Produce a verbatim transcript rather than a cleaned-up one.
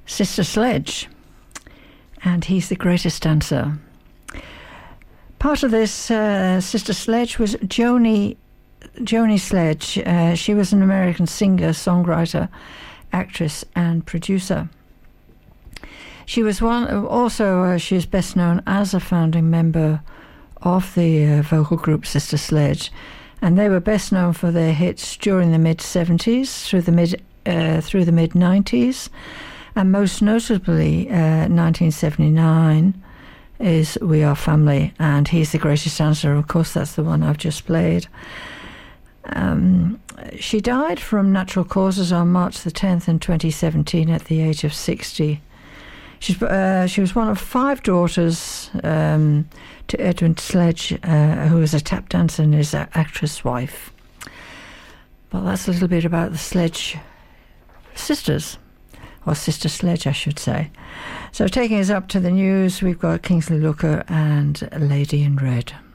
Sister Sledge, and he's the greatest dancer. Part of this uh, Sister Sledge was Joni, Joni Sledge. Uh, she was an American singer, songwriter, actress, and producer. She was one. Also, uh, she is best known as a founding member of the uh, vocal group Sister Sledge, and they were best known for their hits during the mid seventies through the mid uh, through the mid nineties, and most notably, uh, nineteen seventy-nine is "We Are Family," and he's the greatest dancer. Of course, that's the one I've just played. Um, she died from natural causes on March the tenth in twenty seventeen at the age of sixty. She's, uh, she was one of five daughters um, to Edwin Sledge, uh, who was a tap dancer and his actress wife. Well, that's a little bit about the Sledge sisters, or Sister Sledge, I should say. So taking us up to the news, we've got Kingsley Looker and Lady in Red.